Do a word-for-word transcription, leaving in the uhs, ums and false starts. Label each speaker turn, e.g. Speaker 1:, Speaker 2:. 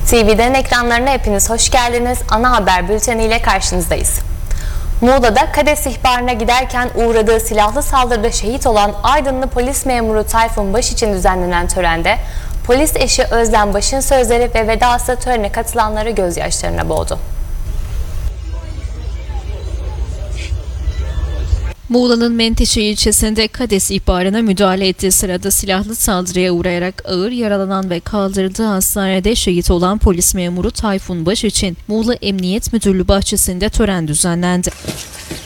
Speaker 1: T V'den ekranlarına hepiniz hoş geldiniz. Ana haber bülteniyle karşınızdayız. Muğla'da KADES ihbarına giderken uğradığı silahlı saldırıda şehit olan Aydınlı polis memuru Tayfun Baş için düzenlenen törende polis eşi Özlem Baş'ın sözleri ve vedası törene katılanları gözyaşlarına boğdu.
Speaker 2: Muğla'nın Menteşe ilçesinde KADES ihbarına müdahale ettiği sırada silahlı saldırıya uğrayarak ağır yaralanan ve kaldırıldığı hastanede şehit olan polis memuru Tayfun Baş için Muğla Emniyet Müdürlüğü bahçesinde tören düzenlendi.